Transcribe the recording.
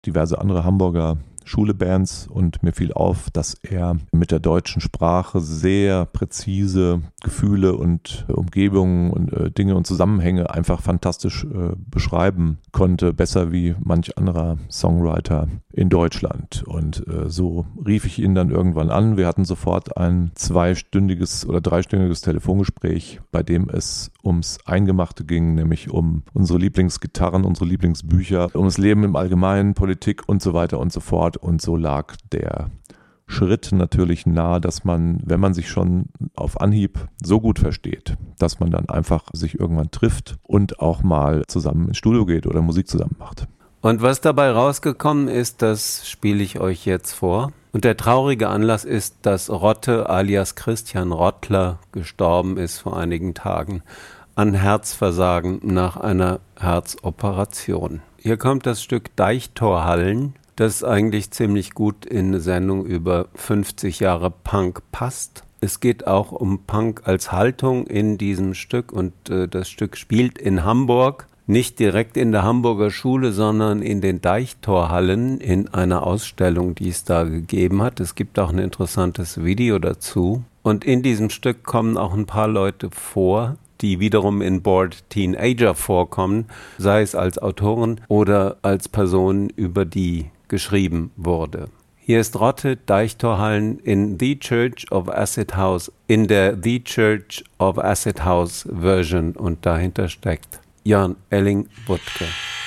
diverse andere Hamburger Schulebands und mir fiel auf, dass er mit der deutschen Sprache sehr präzise Gefühle und Umgebungen und Dinge und Zusammenhänge einfach fantastisch beschreiben konnte, besser wie manch anderer Songwriter in Deutschland. Und so rief ich ihn dann irgendwann an. Wir hatten sofort ein 2-stündiges oder 3-stündiges Telefongespräch, bei dem es ums Eingemachte ging, nämlich um unsere Lieblingsgitarren, unsere Lieblingsbücher, um das Leben im Allgemeinen, Politik und so weiter und so fort. Und so lag der Schritt natürlich nahe, dass man, wenn man sich schon auf Anhieb so gut versteht, dass man dann einfach sich irgendwann trifft und auch mal zusammen ins Studio geht oder Musik zusammen macht. Und was dabei rausgekommen ist, das spiele ich euch jetzt vor. Und der traurige Anlass ist, dass Rotte alias Christian Rottler gestorben ist vor einigen Tagen an Herzversagen nach einer Herzoperation. Hier kommt das Stück Deichtorhallen, das eigentlich ziemlich gut in eine Sendung über 50 Jahre Punk passt. Es geht auch um Punk als Haltung in diesem Stück und das Stück spielt in Hamburg. Nicht direkt in der Hamburger Schule, sondern in den Deichtorhallen in einer Ausstellung, die es da gegeben hat. Es gibt auch ein interessantes Video dazu. Und in diesem Stück kommen auch ein paar Leute vor, die wiederum in Bored Teenager vorkommen, sei es als Autoren oder als Personen, über die geschrieben wurde. Hier ist Rotte, Deichtorhallen in The Church of Acid House, in der The Church of Acid House Version und dahinter steckt Jan Elling-Wuttke.